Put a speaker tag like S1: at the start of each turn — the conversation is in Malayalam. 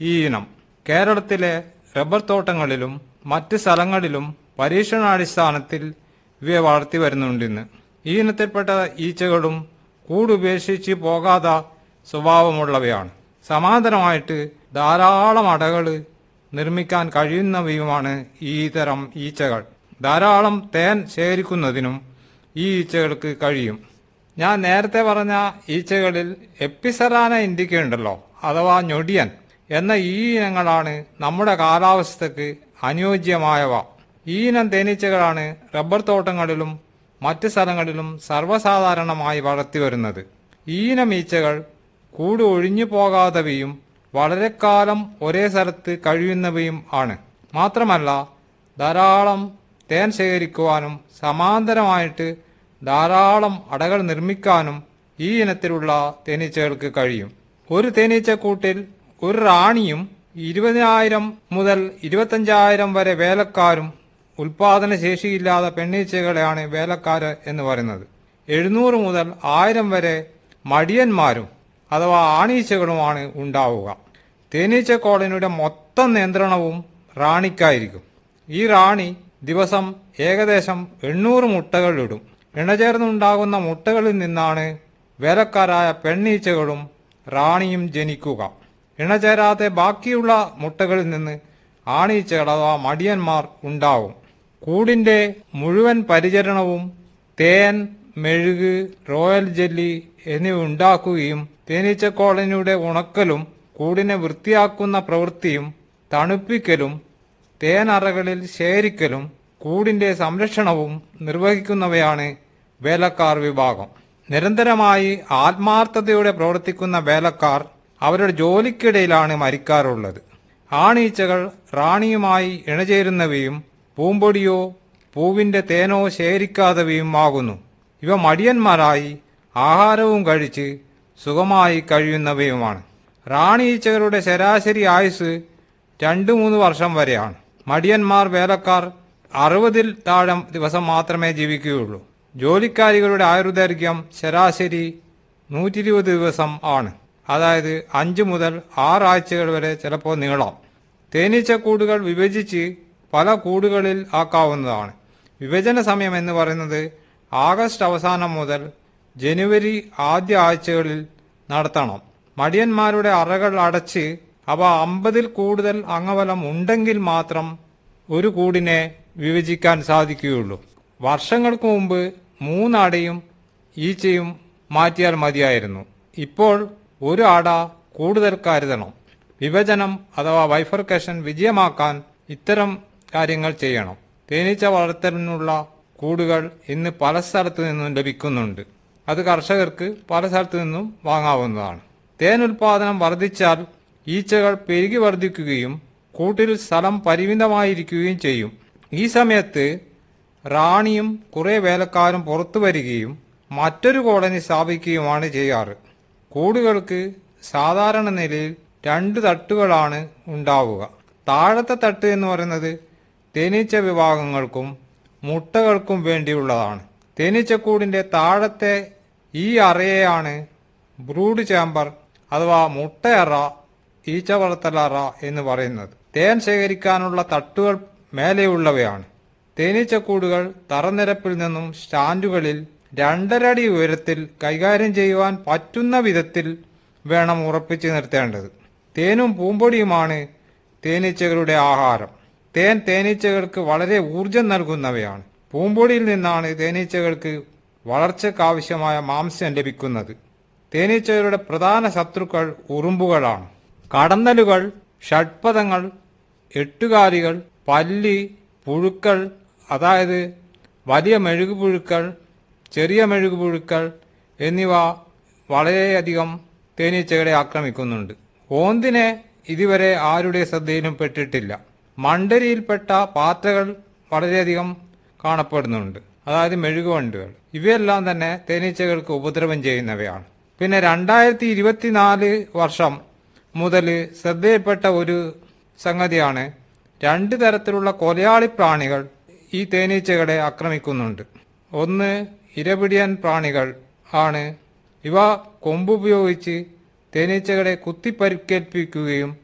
S1: ഈ ഇനം. കേരളത്തിലെ റബ്ബർ തോട്ടങ്ങളിലും മറ്റ് സ്ഥലങ്ങളിലും പരീക്ഷണാടിസ്ഥാനത്തിൽ ഇവയെ വളർത്തി വരുന്നുണ്ടിന്ന്. ഈ ഇനത്തിൽപ്പെട്ട ഈച്ചകളും കൂടുപേക്ഷിച്ച് പോകാത്ത സ്വഭാവമുള്ളവയാണ്. സമാന്തരമായിട്ട് ധാരാളം അടകൾ നിർമ്മിക്കാൻ കഴിയുന്നവയുമാണ് ഈ തരം ഈച്ചകൾ. ധാരാളം തേൻ ശേഖരിക്കുന്നതിനും ഈ ഈച്ചകൾക്ക് കഴിയും. ഞാൻ നേരത്തെ പറഞ്ഞ ഈച്ചകളിൽ എപ്പിസെറാന ഇൻഡിക്ക ഉണ്ടല്ലോ, അഥവാ ഞൊടിയൻ എന്ന ഈ ഇനങ്ങളാണ് നമ്മുടെ കാലാവസ്ഥക്ക് അനുയോജ്യമായവ. ഈ ഇനം തേനീച്ചകളാണ് റബ്ബർ തോട്ടങ്ങളിലും മറ്റ് സ്ഥലങ്ങളിലും സർവ്വസാധാരണമായി വളർത്തി വരുന്നത്. ഈ ഇനം ഈച്ചകൾ കൂട് ഒഴിഞ്ഞു പോകാത്തവയും വളരെ കാലം ഒരേ സ്ഥലത്ത് കഴിയുന്നവയും ആണ്. മാത്രമല്ല ധാരാളം തേൻ ശേഖരിക്കുവാനും സമാന്തരമായിട്ട് ധാരാളം അടകൾ നിർമ്മിക്കാനും ഈ ഇനത്തിലുള്ള തേനീച്ചകൾക്ക് കഴിയും. ഒരു തേനീച്ചക്കൂട്ടിൽ ഒരു റാണിയും 20,000 മുതൽ 25,000 വരെ വേലക്കാരും ഉൽപാദന ശേഷിയില്ലാത്ത പെണ്ണീച്ചകളെയാണ് വേലക്കാര് എന്ന് പറയുന്നത്. 700 മുതൽ 1000 വരെ മടിയന്മാരും അഥവാ ആണീച്ചകളുമാണ് ഉണ്ടാവുക. തേനീച്ച കോളനിയുടെ മൊത്തം നിയന്ത്രണവും റാണിക്കായിരിക്കും. ഈ റാണി ദിവസം ഏകദേശം 800 മുട്ടകൾ ഇടും. ഇണചേർന്നുണ്ടാകുന്ന മുട്ടകളിൽ നിന്നാണ് വേലക്കാരായ പെണ്ണീച്ചകളും റാണിയും ജനിക്കുക. ഇണചേരാതെ ബാക്കിയുള്ള മുട്ടകളിൽ നിന്ന് ആണീച്ചകൾ അഥവാ മടിയന്മാർ ഉണ്ടാവും. കൂടിന്റെ മുഴുവൻ പരിചരണവും തേൻ, മെഴുക്, റോയൽ ജെല്ലി എന്നിവ ഉണ്ടാക്കുകയും തേനീച്ച കോളനിയുടെ ഉണക്കലും കൂടിനെ വൃത്തിയാക്കുന്ന പ്രവൃത്തിയും തണുപ്പിക്കലും തേനറകളിൽ ശേഖരിക്കലും കൂടിന്റെ സംരക്ഷണവും നിർവഹിക്കുന്നവയാണ് വേലക്കാർ വിഭാഗം. നിരന്തരമായി ആത്മാർത്ഥതയോടെ പ്രവർത്തിക്കുന്ന വേലക്കാർ അവരുടെ ജോലിക്കിടയിലാണ് മരിക്കാറുള്ളത്. ആണീച്ചകൾ റാണിയുമായി ഇണചേരുന്നവയും പൂമ്പൊടിയോ പൂവിന്റെ തേനോ ശേഖരിക്കാത്തവയും ആകുന്നു. ഇവ മടിയന്മാരായി ആഹാരവും കഴിച്ച് സുഖമായി കഴിയുന്നവയുമാണ്. റാണീച്ചകളുടെ ശരാശരി ആയുസ് 2-3 വർഷം വരെയാണ്. മടിയന്മാർ വേലക്കാർ 60-ൽ താഴെ ദിവസം മാത്രമേ ജീവിക്കുകയുള്ളൂ. ജോലിക്കാരികളുടെ ആയുർദൈർഘ്യം ശരാശരി 120 ദിവസം ആണ്. അതായത് 5 മുതൽ 6 ആഴ്ചകൾ വരെ ചിലപ്പോൾ നീളാം. തേനീച്ചക്കൂടുകൾ വിഭജിച്ച് പല കൂടുകളിൽ ആക്കാവുന്നതാണ്. വിഭജന സമയം എന്ന് പറയുന്നത് ആഗസ്റ്റ് അവസാനം മുതൽ ജനുവരി ആദ്യ ആഴ്ചകളിൽ നടത്തണം. മടിയന്മാരുടെ അറകൾ അടച്ച് അവ 50-ൽ കൂടുതൽ അംഗബലം ഉണ്ടെങ്കിൽ മാത്രം ഒരു കൂടിനെ വിഭജിക്കാൻ സാധിക്കുകയുള്ളൂ. വർഷങ്ങൾക്ക് മുമ്പ് 3 അടയും ഈച്ചയും മാറ്റിയാൽ മതിയായിരുന്നു. ഇപ്പോൾ ഒരു അട കൂടുതൽ കരുതണം. വിഭജനം അഥവാ ബൈഫർക്കേഷൻ വിജയമാക്കാൻ ഇത്തരം കാര്യങ്ങൾ ചെയ്യണം. തേനീച്ച വളർത്തലിനുള്ള കൂടുകൾ ഇന്ന് പല സ്ഥലത്തു നിന്നും ലഭിക്കുന്നുണ്ട്. അത് കർഷകർക്ക് പല സ്ഥലത്തു നിന്നും വാങ്ങാവുന്നതാണ്. തേൻ ഉൽപാദനം വർദ്ധിച്ചാൽ ഈച്ചകൾ പെരുകി വർദ്ധിക്കുകയും കൂട്ടിൽ സ്ഥലം പരിമിതമായിരിക്കുകയും ചെയ്യും. ഈ സമയത്ത് റാണിയും കുറെ വേലക്കാരും പുറത്തു വരികയും മറ്റൊരു കോളനി സ്ഥാപിക്കുകയുമാണ് ചെയ്യാറ്. കൂടുകൾക്ക് സാധാരണ നിലയിൽ 2 തട്ടുകളാണ് ഉണ്ടാവുക. താഴത്തെ തട്ട് എന്ന് പറയുന്നത് തേനീച്ച വിഭാഗങ്ങൾക്കും മുട്ടകൾക്കും വേണ്ടിയുള്ളതാണ്. തേനീച്ചക്കൂടിന്റെ താഴത്തെ ഈ അറയെയാണ് ബ്രൂഡ് ചേംബർ അഥവാ മുട്ടയറ, ഈച്ച വളർത്തലറ എന്ന് പറയുന്നത്. തേൻ ശേഖരിക്കാനുള്ള തട്ടുകൾ മേലെയുള്ളവയാണ്. തേനീച്ചക്കൂടുകൾ തറനിരപ്പിൽ നിന്നും സ്റ്റാൻഡുകളിൽ 2.5 അടി ഉയരത്തിൽ കൈകാര്യം ചെയ്യുവാൻ പറ്റുന്ന വിധത്തിൽ വേണം ഉറപ്പിച്ചു നിർത്തേണ്ടത്. തേനും പൂമ്പൊടിയുമാണ് തേനീച്ചകളുടെ ആഹാരം. തേൻ തേനീച്ചകൾക്ക് വളരെ ഊർജം നൽകുന്നവയാണ്. പൂമ്പൊടിയിൽ നിന്നാണ് തേനീച്ചകൾക്ക് വളർച്ചയ്ക്കാവശ്യമായ മാംസ്യം ലഭിക്കുന്നത്. തേനീച്ചകളുടെ പ്രധാന ശത്രുക്കൾ ഉറുമ്പുകളാണ്. കടന്നലുകൾ, ഷഡ്പദങ്ങൾ, എട്ടുകാലികൾ, പല്ലി, പുഴുക്കൾ, അതായത് വലിയ മെഴുകുപുഴുക്കൾ, ചെറിയ മെഴുകുപുഴുക്കൾ എന്നിവ വളരെയധികം തേനീച്ചകളെ ആക്രമിക്കുന്നുണ്ട്. ഓന്തിനെ ഇതുവരെ ആരുടെ ശ്രദ്ധയിലും പെട്ടിട്ടില്ല. മണ്ടരിയിൽപ്പെട്ട പാറ്റകൾ വളരെയധികം കാണപ്പെടുന്നുണ്ട്, അതായത് മെഴുകുവണ്ടുകൾ. ഇവയെല്ലാം തന്നെ തേനീച്ചകൾക്ക് ഉപദ്രവം ചെയ്യുന്നവയാണ്. പിന്നെ 2024 വർഷം മുതൽ ശ്രദ്ധയിൽപ്പെട്ട ഒരു സംഗതിയാണ് 2 തരത്തിലുള്ള കൊലയാളി പ്രാണികൾ ഈ തേനീച്ചകളെ ആക്രമിക്കുന്നുണ്ട്. ഒന്ന് ഇരപിടിയൻ പ്രാണികൾ ആണ്. ഇവ കൊമ്പുപയോഗിച്ച് തേനീച്ചകളെ കുത്തിപ്പരിക്കേൽപ്പിക്കുകയും